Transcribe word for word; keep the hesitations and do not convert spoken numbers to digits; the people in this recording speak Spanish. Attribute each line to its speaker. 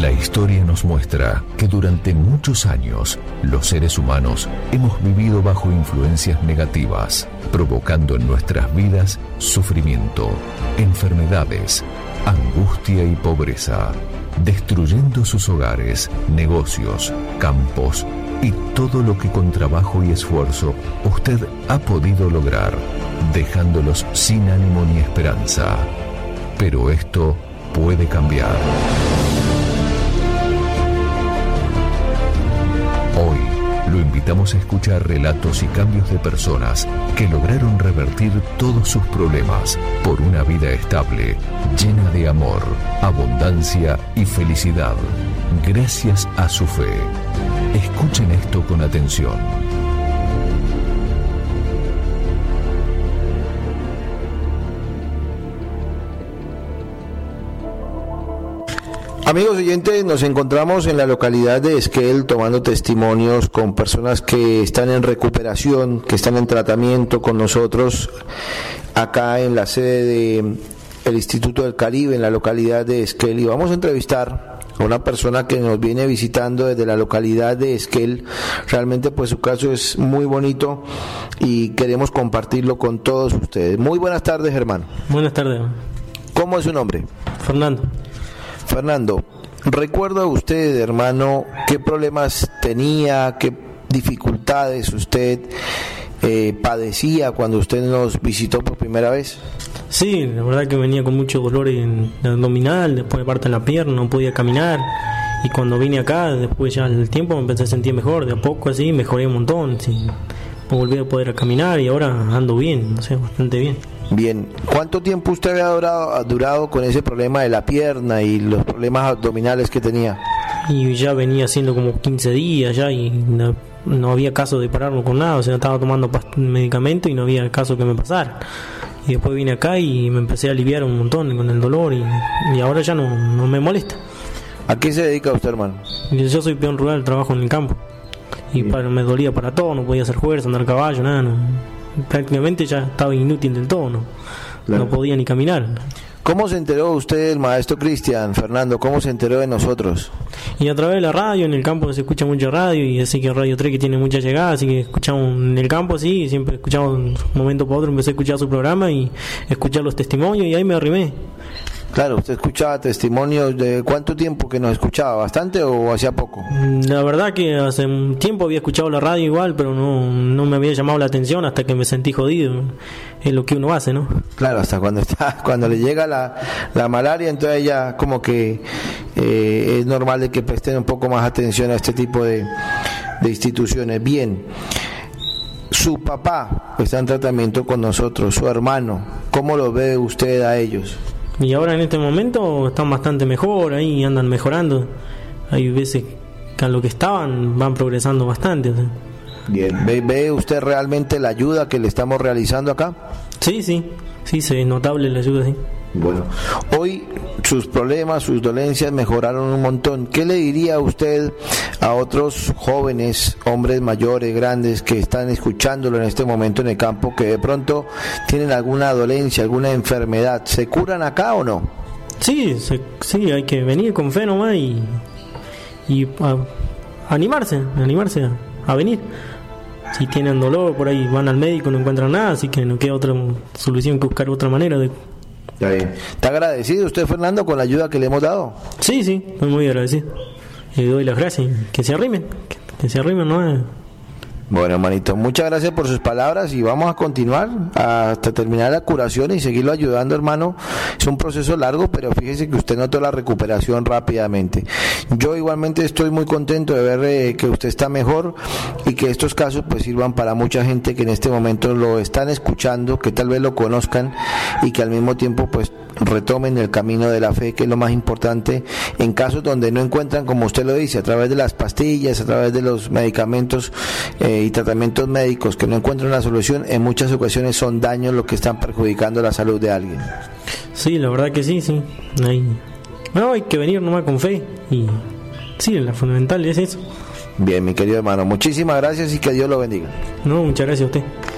Speaker 1: La historia nos muestra que durante muchos años los seres humanos hemos vivido bajo influencias negativas, provocando en nuestras vidas sufrimiento, enfermedades, angustia y pobreza, destruyendo sus hogares, negocios, campos y todo lo que con trabajo y esfuerzo usted ha podido lograr, dejándolos sin ánimo ni esperanza. Pero esto puede cambiar. Hoy lo invitamos a escuchar relatos y cambios de personas que lograron revertir todos sus problemas por una vida estable, llena de amor, abundancia y felicidad, gracias a su fe. Escuchen esto con atención.
Speaker 2: Amigos oyentes, nos encontramos en la localidad de Esquel tomando testimonios con personas que están en recuperación, que están en tratamiento con nosotros acá en la sede del Instituto del Caribe, en la localidad de Esquel, y vamos a entrevistar a una persona que nos viene visitando desde la localidad de Esquel. Realmente pues su caso es muy bonito y queremos compartirlo con todos ustedes. Muy buenas tardes, hermano.
Speaker 3: Buenas tardes.
Speaker 2: ¿Cómo es su nombre?
Speaker 3: Fernando.
Speaker 2: Fernando, ¿recuerda usted, hermano, qué problemas tenía, qué dificultades usted eh, padecía cuando usted nos visitó por primera vez?
Speaker 3: Sí, la verdad que venía con mucho dolor en el abdominal, después de parte en la pierna, no podía caminar. Y cuando vine acá, después ya el tiempo me empecé a sentir mejor, de a poco así, mejoré un montón. Sí. Volví a poder caminar y ahora ando bien, no sé, bastante bien.
Speaker 2: Bien, ¿cuánto tiempo usted había durado, durado con ese problema de la pierna y los problemas abdominales que tenía?
Speaker 3: Y ya venía haciendo como quince días ya y no, no había caso de pararlo con nada, o sea, estaba tomando medicamento y no había caso que me pasara. Y después vine acá y me empecé a aliviar un montón con el dolor y, y ahora ya no, no me molesta.
Speaker 2: ¿A qué se dedica usted, hermano?
Speaker 3: Yo soy peón rural, trabajo en el campo y para, me dolía para todo, no podía hacer fuerza, andar a caballo, nada, no. Prácticamente ya estaba inútil del todo, no, claro. No podía ni caminar.
Speaker 2: ¿Cómo se enteró usted del maestro Cristian, Fernando? ¿Cómo se enteró de nosotros?
Speaker 3: Y a través de la radio, en el campo se escucha mucha radio y así que Radio tres que tiene mucha llegada, así que escuchamos en el campo así, siempre escuchamos de un momento para otro, empecé a escuchar su programa y escuchar los testimonios y ahí me arrimé.
Speaker 2: Claro, ¿usted escuchaba testimonios de cuánto tiempo que nos escuchaba? ¿Bastante o hacía poco?
Speaker 3: La verdad que hace un tiempo había escuchado la radio igual, pero no, no me había llamado la atención hasta que me sentí jodido. Es lo que uno hace, ¿no?
Speaker 2: Claro, hasta cuando está, cuando le llega la, la malaria, entonces ya como que eh, es normal de que presten un poco más atención a este tipo de, de instituciones. Bien, su papá está en tratamiento con nosotros, su hermano, ¿cómo lo ve usted a ellos?
Speaker 3: Y ahora en este momento están bastante mejor, ahí andan mejorando. Hay veces que a lo que estaban van progresando bastante. O sea.
Speaker 2: Bien, ¿Ve, ¿ve usted realmente la ayuda que le estamos realizando acá?
Speaker 3: Sí, sí, sí, se ve notable la ayuda, sí.
Speaker 2: Bueno, hoy sus problemas, sus dolencias mejoraron un montón. ¿Qué le diría usted a otros jóvenes, hombres mayores, grandes, que están escuchándolo en este momento en el campo, que de pronto tienen alguna dolencia, alguna enfermedad? ¿Se curan acá o no?
Speaker 3: Sí, se, sí, hay que venir con fe nomás y, y a, a animarse, animarse a, a venir. Si tienen dolor, por ahí van al médico, no encuentran nada, así que no queda otra solución que buscar otra manera de...
Speaker 2: Está bien. ¿Está agradecido usted, Fernando, con la ayuda que le hemos dado?
Speaker 3: Sí, sí, estoy muy agradecido. Le doy las gracias. Que se arrimen, que, que se arrimen, ¿no?
Speaker 2: Bueno, hermanito, muchas gracias por sus palabras y vamos a continuar hasta terminar la curación y seguirlo ayudando, hermano. Es un proceso largo, pero fíjese que usted notó la recuperación rápidamente. Yo igualmente estoy muy contento de ver eh, que usted está mejor y que estos casos pues sirvan para mucha gente que en este momento lo están escuchando, que tal vez lo conozcan y que al mismo tiempo pues retomen el camino de la fe, que es lo más importante en casos donde no encuentran, como usted lo dice, a través de las pastillas, a través de los medicamentos eh, y tratamientos médicos, que no encuentran una solución. En muchas ocasiones son daños los que están perjudicando la salud de alguien.
Speaker 3: Sí, la verdad que sí, sí. Hay, no, hay que venir nomás con fe y sí, lo fundamental es eso.
Speaker 2: Bien, mi querido hermano, muchísimas gracias y que Dios lo bendiga.
Speaker 3: No, muchas gracias a usted.